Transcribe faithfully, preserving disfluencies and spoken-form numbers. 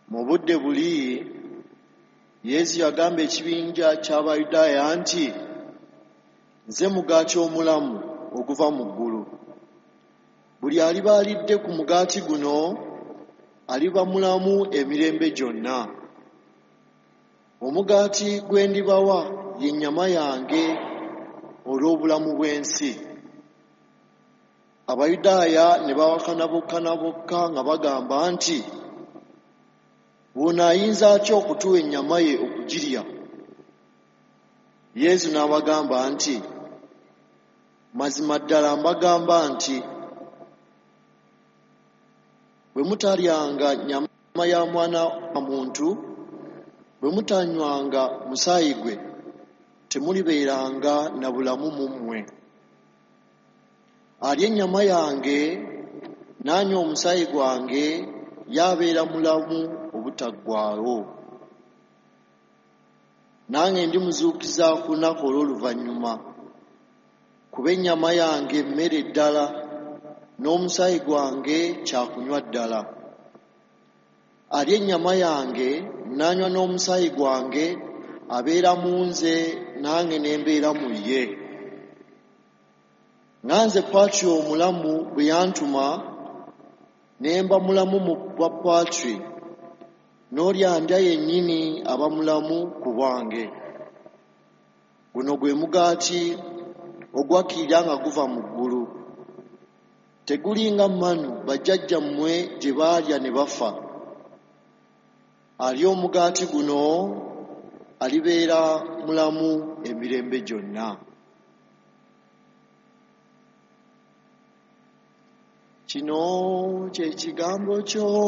Mu budde buli Yesu yagamba ekibinja ky'Abayudaaya nti, nze mugaati omulamu okuva mu ggulu. Buli aliba alidde ku mugaati guno aliba mulamu emirembe gyonna. Omugaati gwe ndibawa ye nnyama yange olw'obulamu bw'ensi. Abayudaaya ne bawakana bokka na bokka nga bagamba nti, ono ayinza atya okutuwa ennyama ye okugirya? Yesu n'abagamba nti, mazima ddala mbagamba nti, bwe mutalyanga nnyama ya Mwana wa Muntu, bwe mutanywanga musaayi gwe, temulibeeranga na bulamu mu mmwe. Alya ennyama yange n'anywa omusaayi gwange y'abeera mulamu obutaggwaawo. Nange ndimuzuukiza ku lunaku olw'oluvannyuma, kuba ennyama yange mmere ddala, n'omusaayi gwange kyakunywa ddala. Alya ennyama yange n'anywa n'omusaayi gwange abeera mu nze, nange ne mbeera mu ye. Nga nze Patiro omulamu bwe yantuma, ne mba mulamu mu bwa Patiro, n'oli andya yennyini aba mulamu ku bwange. Guno gwe mugaati ogwakkirira nga guva mu ggulu. Teguli nga manu bajjajjammwe gye baalya ne bafa. Alya omugaati guno alibeera mulamu emirembe gyonna. Kino kye kigambo kyo.